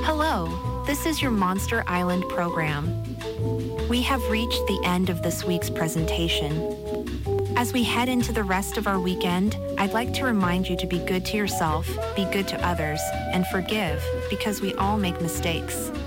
Hello, this is your Monster Island program. We have reached the end of this week's presentation. As we head into the rest of our weekend, I'd like to remind you to be good to yourself, be good to others, and forgive because we all make mistakes.